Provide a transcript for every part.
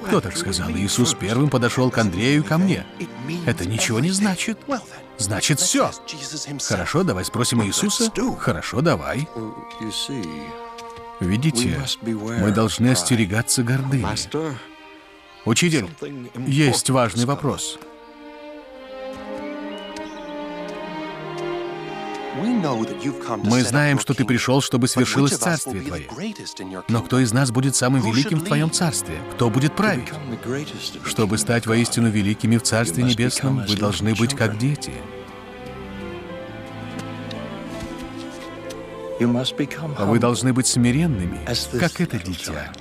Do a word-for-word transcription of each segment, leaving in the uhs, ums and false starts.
Кто так сказал? Иисус первым подошел к Андрею и ко мне. Это ничего не значит. Значит, все. Хорошо, давай спросим Иисуса. Хорошо, давай. Видите, мы должны остерегаться гордыни. Учитель, есть важный вопрос. Мы знаем, что ты пришел, чтобы свершилось Царствие Твое. Но кто из нас будет самым великим в Твоем Царстве? Кто будет править? Чтобы стать воистину великими в Царстве Небесном, вы должны быть как дети. Вы должны быть смиренными, как это дитя.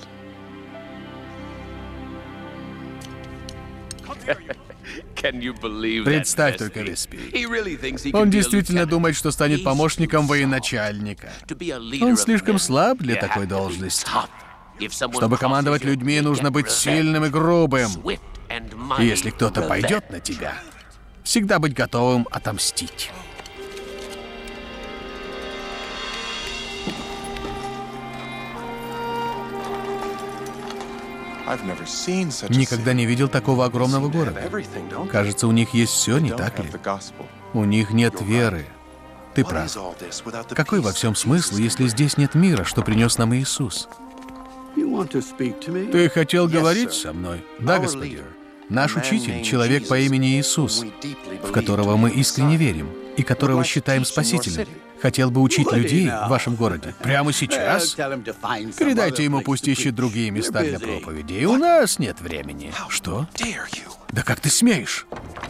Представь только, Веспи. Он действительно думает, что станет помощником военачальника. Он слишком слаб для такой должности. Чтобы командовать людьми, нужно быть сильным и грубым. И если кто-то пойдет на тебя, всегда быть готовым отомстить. Никогда не видел такого огромного города. Кажется, у них есть все, не так ли? У них нет веры. Ты прав. Какой во всем смысл, если здесь нет мира, что принес нам Иисус? Ты хотел говорить со мной? Да, господин. Наш учитель — человек по имени Иисус, в которого мы искренне верим и которого считаем спасителем. Хотел бы учить людей в вашем городе прямо сейчас? Передайте ему, пусть ищет другие места для проповеди. У нас нет времени. Что? Да как ты смеешь?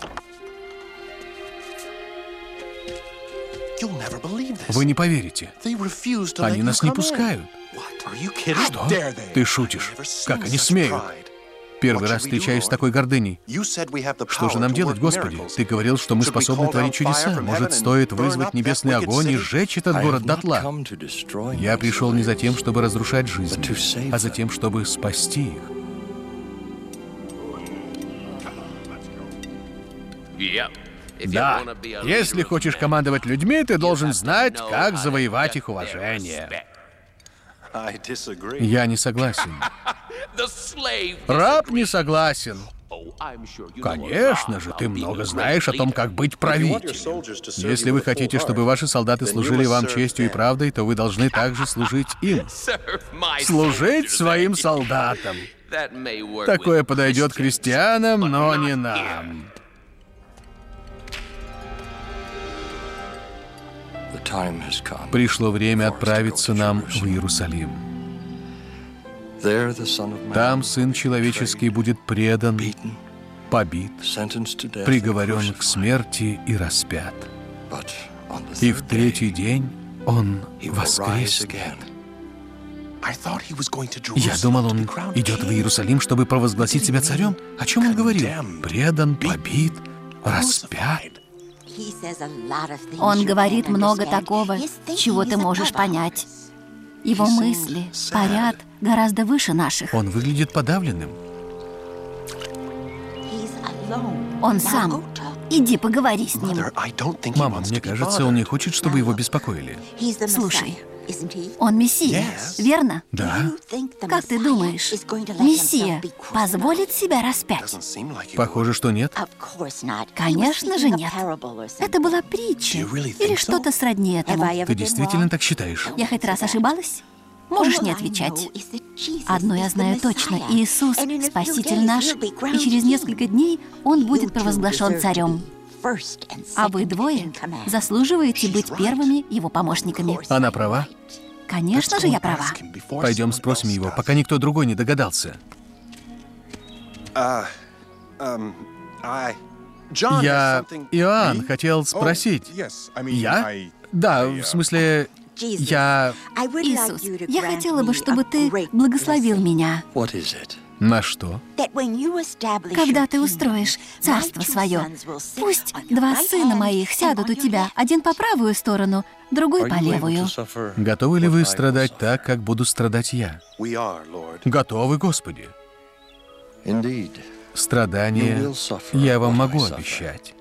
Вы не поверите. Они нас не пускают. Что? Ты шутишь? Как они смеют? Первый раз встречаюсь с такой гордыней. Что же нам делать, Господи? Ты говорил, что мы способны творить чудеса. Может, стоит вызвать небесный огонь и сжечь этот город дотла? Я пришел не за тем, чтобы разрушать жизнь, а за тем, чтобы спасти их. Да, если хочешь командовать людьми, ты должен знать, как завоевать их уважение. Я не согласен. Раб не согласен. Конечно же, ты много знаешь о том, как быть правителем. Если вы хотите, чтобы ваши солдаты служили вам честью и правдой, то вы должны также служить им. Служить своим солдатам. Такое подойдет крестьянам, но не нам. Пришло время отправиться нам в Иерусалим. Там Сын Человеческий будет предан, побит, приговорен к смерти и распят. И в третий день Он воскреснет. Я думал, Он идет в Иерусалим, чтобы провозгласить себя царем. О чем Он говорил? Предан, побит, распят. Он говорит много такого, чего ты можешь понять. Его мысли парят гораздо выше наших. Он выглядит подавленным. Он сам. Иди поговори с ним. Мама, мне кажется, он не хочет, чтобы его беспокоили. Слушай, он Мессия, верно? Да. Как ты думаешь, Мессия позволит себя распять? Похоже, что нет. Конечно же нет. Это была притча или что-то сродни этому. Ты действительно так считаешь? Я хоть раз ошибалась? Можешь не отвечать. Одно я знаю точно. Иисус — Спаситель наш, и через несколько дней Он будет провозглашен царем. А вы двое заслуживаете быть первыми Его помощниками. Она права? Конечно же, я права. Пойдем спросим его, пока никто другой не догадался. Я, Иоанн, хотел спросить. Я? Да, в смысле, я... Иисус, я хотела бы, чтобы ты благословил меня. На что? Когда ты устроишь царство свое, пусть два сына моих сядут у тебя, один по правую сторону, другой по левую. Готовы ли вы страдать так, как буду страдать я? Готовы, Господи. Страдания я вам могу обещать.